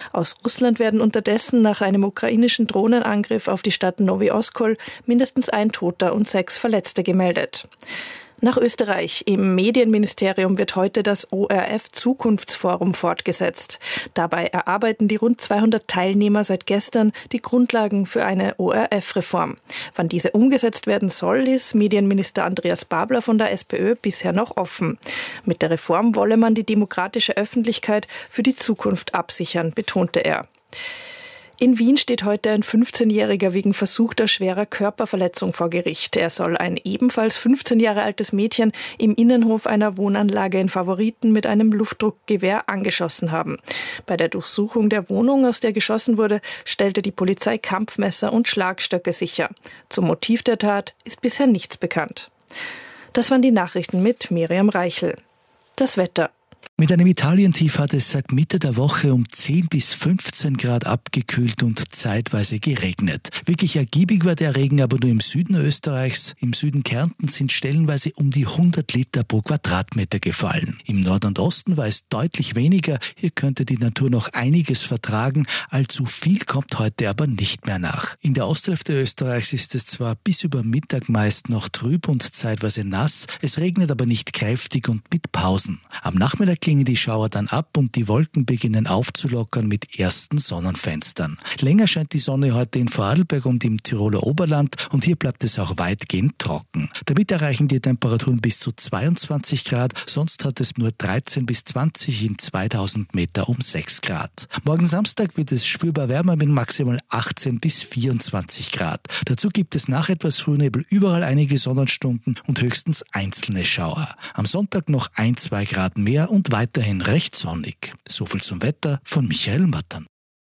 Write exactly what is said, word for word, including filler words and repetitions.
Aus Russland werden unterdessen nach einem ukrainischen Drohnenangriff auf die Stadt Nowy Oskol mindestens ein Toter und sechs Verletzte gemeldet. Nach Österreich. Im Medienministerium wird heute das O R F-Zukunftsforum fortgesetzt. Dabei erarbeiten die rund zweihundert Teilnehmer seit gestern die Grundlagen für eine O R F-Reform. Wann diese umgesetzt werden soll, ist Medienminister Andreas Babler von der SPÖ bisher noch offen. Mit der Reform wolle man die demokratische Öffentlichkeit für die Zukunft absichern, betonte er. In Wien steht heute ein fünfzehnjähriger wegen versuchter schwerer Körperverletzung vor Gericht. Er soll ein ebenfalls fünfzehn Jahre altes Mädchen im Innenhof einer Wohnanlage in Favoriten mit einem Luftdruckgewehr angeschossen haben. Bei der Durchsuchung der Wohnung, aus der geschossen wurde, stellte die Polizei Kampfmesser und Schlagstöcke sicher. Zum Motiv der Tat ist bisher nichts bekannt. Das waren die Nachrichten mit Miriam Reichel. Das Wetter. Mit einem Italientief hat es seit Mitte der Woche um zehn bis fünfzehn Grad abgekühlt und zeitweise geregnet. Wirklich ergiebig war der Regen aber nur im Süden Österreichs. Im Süden Kärntens sind stellenweise um die hundert Liter pro Quadratmeter gefallen. Im Nord und Osten war es deutlich weniger. Hier könnte die Natur noch einiges vertragen. Allzu viel kommt heute aber nicht mehr nach. In der Osthälfte Österreichs ist es zwar bis über Mittag meist noch trüb und zeitweise nass. Es regnet aber nicht kräftig und mit Pausen. Am Nachmittag klingen die Schauer dann ab und die Wolken beginnen aufzulockern mit ersten Sonnenfenstern. Länger scheint die Sonne heute in Vorarlberg und im Tiroler Oberland und hier bleibt es auch weitgehend trocken. Damit erreichen die Temperaturen bis zu zweiundzwanzig Grad, sonst hat es nur dreizehn bis zwanzig in zweitausend Meter um sechs Grad. Morgen Samstag wird es spürbar wärmer mit maximal achtzehn bis vierundzwanzig Grad. Dazu gibt es nach etwas Frühnebel überall einige Sonnenstunden und höchstens einzelne Schauer. Am Sonntag noch ein, zwei Grad mehr und weiterhin recht sonnig. So viel zum Wetter von Michael Mattern.